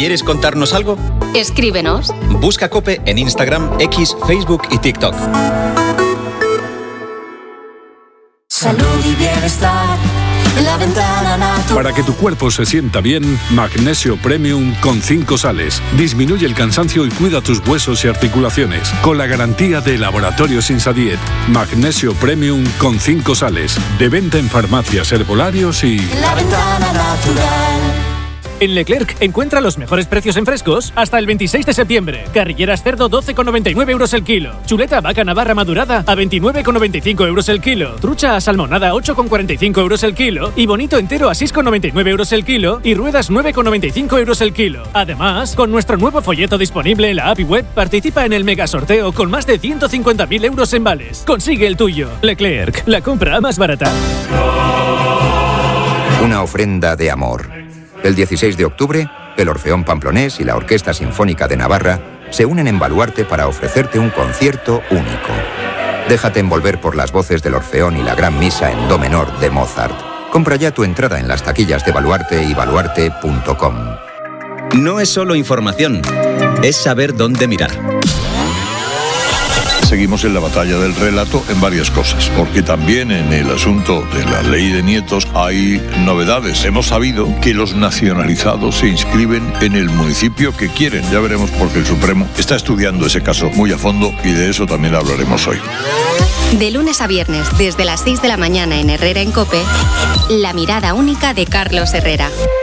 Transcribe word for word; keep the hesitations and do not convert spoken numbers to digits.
¿Quieres contarnos algo? Escríbenos. Busca COPE en Instagram, X, Facebook y TikTok. Salud y bienestar en La Ventana Natural. Para que tu cuerpo se sienta bien, Magnesio Premium con cinco sales. Disminuye el cansancio y cuida tus huesos y articulaciones. Con la garantía de Laboratorios Insadiet. Magnesio Premium con cinco sales. De venta en farmacias, herbolarios y... La Ventana Natural. En Leclerc encuentra los mejores precios en frescos hasta el veintiséis de septiembre. Carrilleras cerdo doce con noventa y nueve euros el kilo. Chuleta vaca navarra madurada a veintinueve con noventa y cinco euros el kilo. Trucha asalmonada ocho con cuarenta y cinco euros el kilo. Y bonito entero a seis con noventa y nueve euros el kilo. Y ruedas nueve con noventa y cinco euros el kilo. Además, con nuestro nuevo folleto disponible en la app y web, participa en el mega sorteo con más de ciento cincuenta mil euros en vales. Consigue el tuyo. Leclerc, la compra más barata. Una ofrenda de amor. El dieciséis de octubre, el Orfeón Pamplonés y la Orquesta Sinfónica de Navarra se unen en Baluarte para ofrecerte un concierto único. Déjate envolver por las voces del Orfeón y la Gran Misa en Do menor de Mozart. Compra ya tu entrada en las taquillas de Baluarte y baluarte punto com. No es solo información, es saber dónde mirar. Seguimos en la batalla del relato en varias cosas, porque también en el asunto de la ley de nietos hay novedades. Hemos sabido que los nacionalizados se inscriben en el municipio que quieren. Ya veremos porque el Supremo está estudiando ese caso muy a fondo y de eso también hablaremos hoy. De lunes a viernes, desde las seis de la mañana en Herrera en COPE, La mirada única de Carlos Herrera.